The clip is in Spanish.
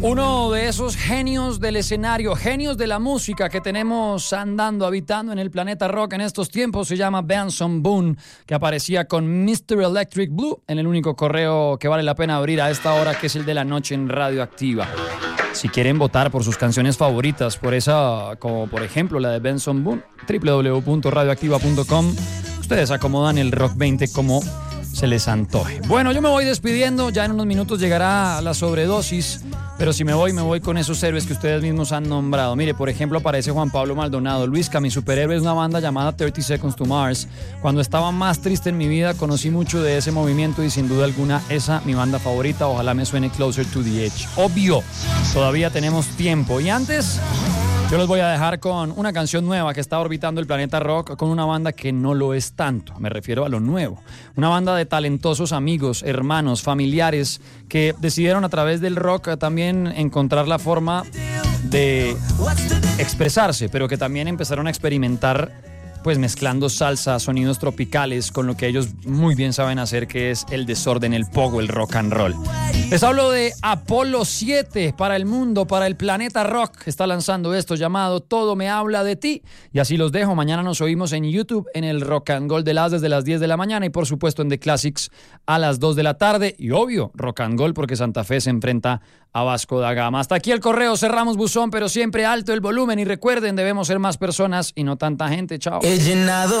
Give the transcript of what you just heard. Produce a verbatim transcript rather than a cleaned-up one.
Uno de esos genios del escenario, genios de la música que tenemos andando, habitando en el planeta rock en estos tiempos, se llama Benson Boone, que aparecía con mister Electric Blue en el único correo que vale la pena abrir a esta hora, que es el de la noche en Radioactiva. Si quieren votar por sus canciones favoritas, por esa, como por ejemplo la de Benson Boone, doble u doble u doble u punto radioactiva punto com, ustedes acomodan el Rock veinte como se les antoje. Bueno, yo me voy despidiendo, ya en unos minutos llegará la sobredosis, pero si me voy, me voy con esos héroes que ustedes mismos han nombrado. Mire, por ejemplo, aparece Juan Pablo Maldonado. Luisca, mi superhéroe es una banda llamada thirty seconds to Mars. Cuando estaba más triste en mi vida, conocí mucho de ese movimiento y sin duda alguna, esa mi banda favorita. Ojalá me suene Closer to the Edge. Obvio, todavía tenemos tiempo. Y antes, yo los voy a dejar con una canción nueva que está orbitando el planeta rock con una banda que no lo es tanto. Me refiero a lo nuevo. Una banda de talentosos amigos, hermanos, familiares que decidieron a través del rock también encontrar la forma de expresarse, pero que también empezaron a experimentar pues mezclando salsa, sonidos tropicales con lo que ellos muy bien saben hacer, que es el desorden, el pogo, el rock and roll. Les hablo de Apolo siete para el mundo, para el planeta rock. Está lanzando esto llamado Todo me habla de ti. Y así los dejo. Mañana nos oímos en YouTube en el Rock and Roll de las desde las diez de la mañana y por supuesto en The Classics a las dos de la tarde. Y obvio, Rock and Roll porque Santa Fe se enfrenta a Vasco da Gama. Hasta aquí el correo, cerramos buzón, pero siempre alto el volumen y recuerden, debemos ser más personas y no tanta gente. Chao. He llenado